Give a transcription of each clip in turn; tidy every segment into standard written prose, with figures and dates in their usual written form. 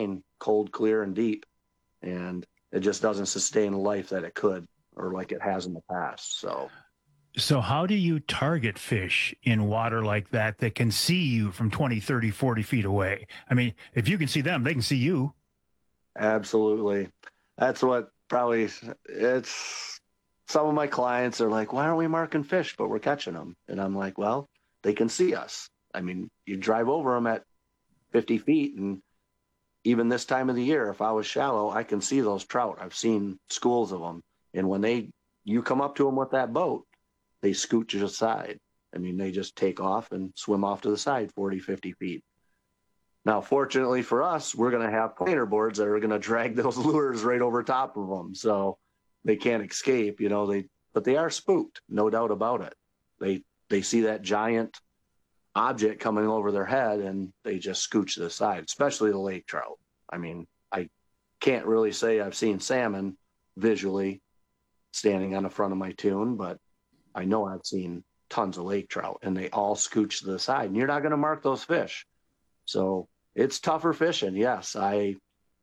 remain cold, clear, and deep. And it just doesn't sustain the life that it could or like it has in the past. So how do you target fish in water like that that can see you from 20, 30, 40 feet away? I mean, if you can see them, they can see you. absolutely. That's what probably it's some of my clients are like, why aren't we marking fish, but we're catching them? And I'm like, well, they can see us. I mean, you drive over them at 50 feet, and even this time of the year, if I was shallow, I can see those trout. I've seen schools of them. And when you come up to them with that boat, they scooch aside. I mean, they just take off and swim off to the side 40, 50 feet. Now, fortunately for us, we're going to have planer boards that are going to drag those lures right over top of them. So they can't escape, but they are spooked, no doubt about it. They see that giant object coming over their head and they just scooch to the side, especially the lake trout. I mean, I can't really say I've seen salmon visually standing on the front of my tune, but I know I've seen tons of lake trout and they all scooch to the side, and you're not going to mark those fish. So it's tougher fishing. Yes, I'd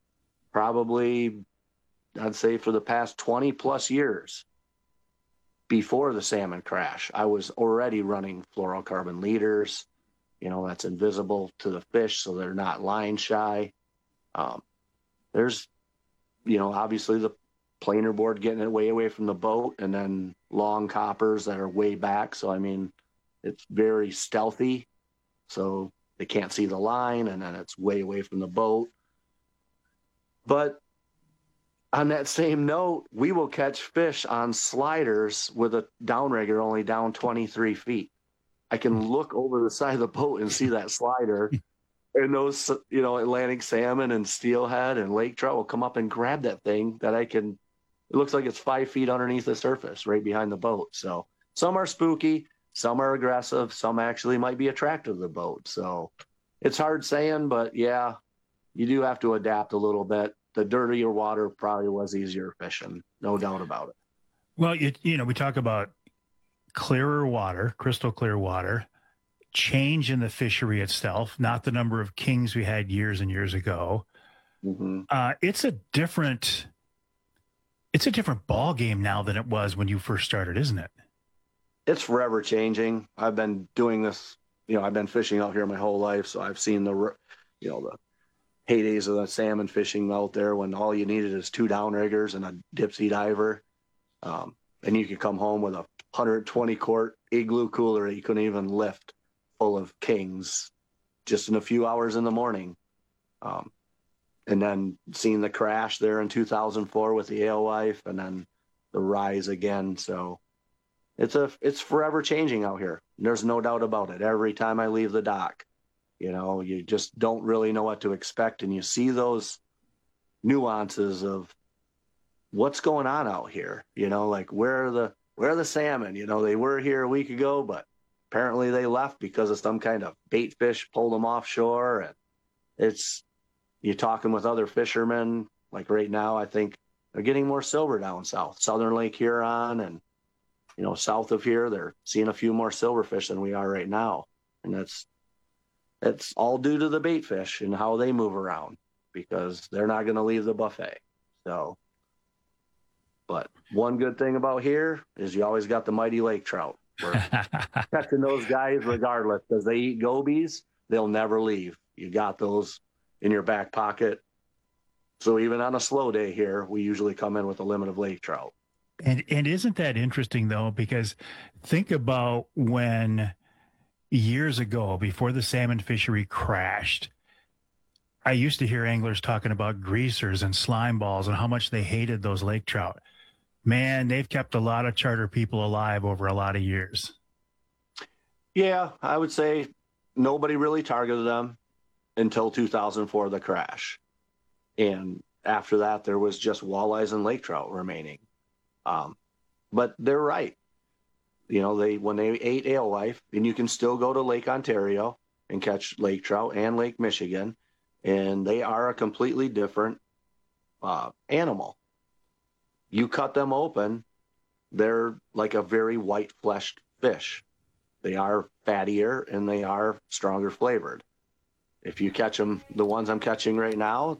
say for the past 20 plus years before the salmon crash, I was already running fluorocarbon leaders. That's invisible to the fish, so they're not line shy. There's, obviously the planer board getting it way away from the boat, and then long coppers that are way back. So, I mean, it's very stealthy. So they can't see the line, and then it's way away from the boat. But on that same note, we will catch fish on sliders with a downrigger only down 23 feet. I can look over the side of the boat and see that slider, and those, Atlantic salmon and steelhead and lake trout will come up and grab that thing it looks like it's 5 feet underneath the surface right behind the boat. So some are spooky, some are aggressive, some actually might be attracted to the boat. So it's hard saying, but yeah, you do have to adapt a little bit. The dirtier water probably was easier fishing, no doubt about it. Well, we talk about clearer water, crystal clear water, change in the fishery itself, not the number of kings we had years and years ago. Mm-hmm. It's a different ball game now than it was when you first started, isn't it? It's forever changing. I've been doing this, I've been fishing out here my whole life, so I've seen the heydays of the salmon fishing out there when all you needed is 2 downriggers and a dip sea diver. And you could come home with a 120 quart igloo cooler that you couldn't even lift, full of kings, just in a few hours in the morning. And then seeing the crash there in 2004 with the alewife, and then the rise again. So it's forever changing out here. There's no doubt about it. Every time I leave the dock, you just don't really know what to expect. And you see those nuances of what's going on out here, like where are the salmon? They were here a week ago, but apparently they left because of some kind of bait fish pulled them offshore. And you're talking with other fishermen, like right now, I think they're getting more silver down south, Southern Lake Huron, and, south of here, they're seeing a few more silverfish than we are right now. And it's all due to the bait fish and how they move around, because they're not going to leave the buffet. So, but one good thing about here is you always got the mighty lake trout. We're catching those guys regardless, because they eat gobies. They'll never leave. You got those in your back pocket. So even on a slow day here, we usually come in with a limit of lake trout. And isn't that interesting though? Because think about when years ago, before the salmon fishery crashed, I used to hear anglers talking about greasers and slime balls and how much they hated those lake trout. Man, they've kept a lot of charter people alive over a lot of years. Yeah, I would say nobody really targeted them until 2004, the crash. And after that, there was just walleyes and lake trout remaining. But they're right. When they ate alewife, and you can still go to Lake Ontario and catch lake trout and Lake Michigan, and they are a completely different animal. You cut them open, they're like a very white-fleshed fish. They are fattier and they are stronger flavored. If you catch them, the ones I'm catching right now,